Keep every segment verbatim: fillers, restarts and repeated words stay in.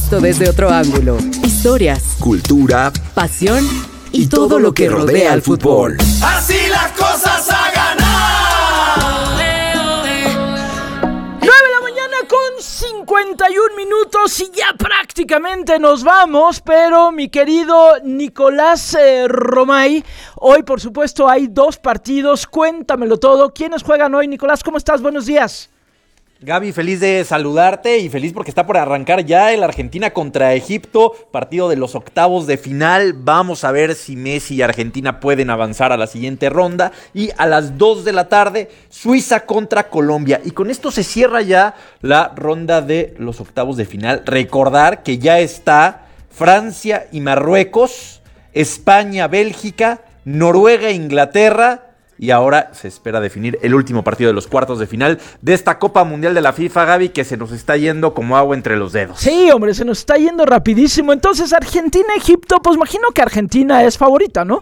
Visto desde otro ángulo. Historias, cultura, pasión y, y todo, todo lo que rodea al fútbol. Así las cosas a ganar. nueve de la mañana con cincuenta y un minutos y ya prácticamente nos vamos, pero mi querido Nicolás eh, Romay, hoy por supuesto hay dos partidos, cuéntamelo todo. ¿Quiénes juegan hoy, Nicolás? ¿Cómo estás? Buenos días. Gaby, feliz de saludarte y feliz porque está por arrancar ya el Argentina contra Egipto, partido de los octavos de final. Vamos a ver si Messi y Argentina pueden avanzar a la siguiente ronda. Y a las dos de la tarde, Suiza contra Colombia. Y con esto se cierra ya la ronda de los octavos de final. Recordar que ya está Francia y Marruecos, España, Bélgica, Noruega, Inglaterra. Y ahora se espera definir el último partido de los cuartos de final de esta Copa Mundial de la FIFA, Gaby, que se nos está yendo como agua entre los dedos. Sí, hombre, se nos está yendo rapidísimo. Entonces, Argentina-Egipto, pues imagino que Argentina es favorita, ¿no?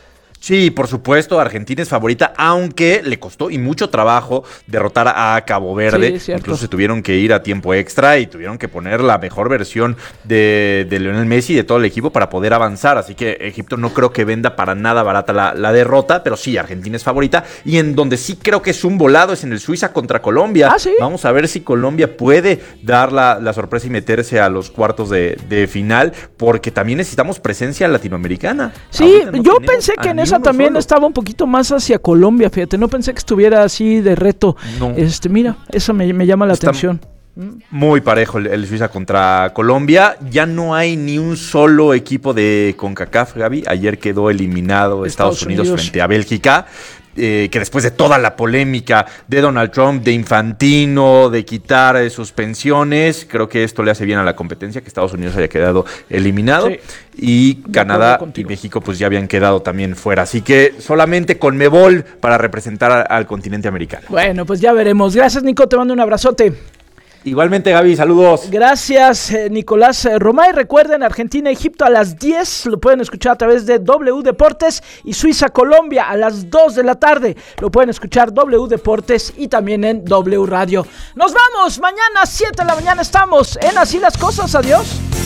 Sí, por supuesto, Argentina es favorita, aunque le costó y mucho trabajo derrotar a Cabo Verde. Sí, incluso se tuvieron que ir a tiempo extra y tuvieron que poner la mejor versión de, de Lionel Messi y de todo el equipo para poder avanzar. Así que Egipto no creo que venda para nada barata la, la derrota, pero sí, Argentina es favorita. Y en donde sí creo que es un volado es en el Suiza contra Colombia. ¿Ah, sí? Vamos a ver si Colombia puede dar la, la sorpresa y meterse a los cuartos de, de final, porque también necesitamos presencia latinoamericana. Sí, no yo pensé que en esa también solo. Estaba un poquito más hacia Colombia, fíjate, no pensé que estuviera así de reto. No. Este, mira, eso me, me llama la Está atención. Muy parejo el, el Suiza contra Colombia. Ya no hay ni un solo equipo de CONCACAF, Gaby. Ayer quedó eliminado Estados, Estados Unidos, Unidos frente a Bélgica. Eh, que después de toda la polémica de Donald Trump, de Infantino, de quitar eh, suspensiones, creo que esto le hace bien a la competencia, que Estados Unidos haya quedado eliminado. Sí. Y Canadá y México pues ya habían quedado también fuera. Así que solamente Conmebol para representar a, al continente americano. Bueno, pues ya veremos. Gracias, Nico, te mando un abrazote. Igualmente, Gaby, saludos. Gracias, eh, Nicolás eh, Romay. Recuerden, Argentina-Egipto a las diez, lo pueden escuchar a través de W Deportes, y Suiza-Colombia a las dos de la tarde, lo pueden escuchar W Deportes y también en W Radio. Nos vamos, mañana a siete de la mañana estamos en Así las Cosas. Adiós.